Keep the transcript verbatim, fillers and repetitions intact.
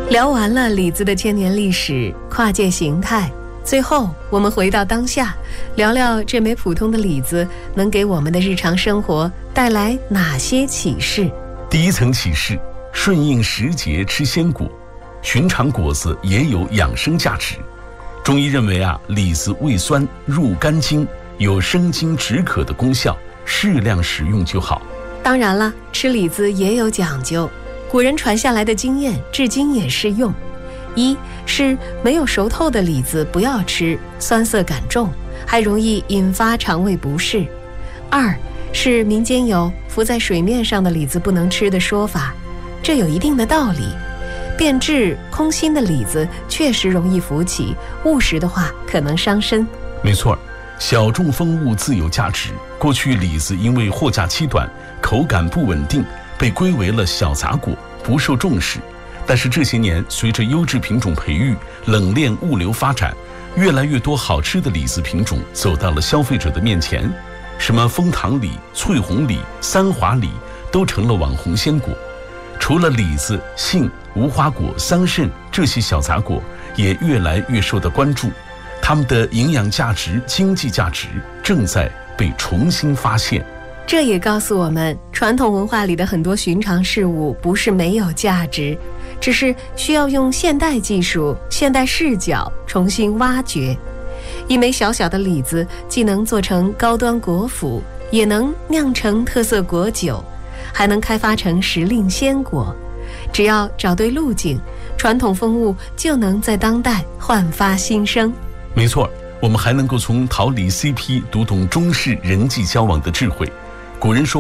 聊完了李子的千年历史、跨界形态，最后我们回到当下，聊聊这枚普通的李子能给我们的日常生活带来哪些启示。 第一层启示：顺应时节吃鲜果，寻常果子也有养生价值。中医认为啊，李子味酸，入肝经，有生津止渴的功效，适量食用就好。 当然了，吃李子也有讲究，古人传下来的经验至今也适用。一是没有熟透的李子不要吃，酸涩感重，还容易引发肠胃不适。二是民间有浮在水面上的李子不能吃的说法，这有一定的道理。变质空心的李子确实容易浮起，误食的话可能伤身。 没错，小众风物自有价值。过去李子因为货架期短，口感不稳定，被归为了小杂果，不受重视。但是这些年，随着优质品种培育、冷链物流发展，越来越多好吃的李子品种走到了消费者的面前。什么枫糖李、翠红李、三华李都成了网红鲜果。除了李子、杏、无花果、桑葚这些小杂果也越来越受到关注，它们的营养价值、经济价值正在被重新发现。 这也告诉我们，传统文化里的很多寻常事物不是没有价值，只是需要用现代技术、现代视角重新挖掘。一枚小小的李子，既能做成高端果脯，也能酿成特色果酒，还能开发成时令鲜果。只要找对路径，传统风物就能在当代焕发新生。 没错，我们还能够从桃李 C P 读懂中式人际交往的智慧。古人说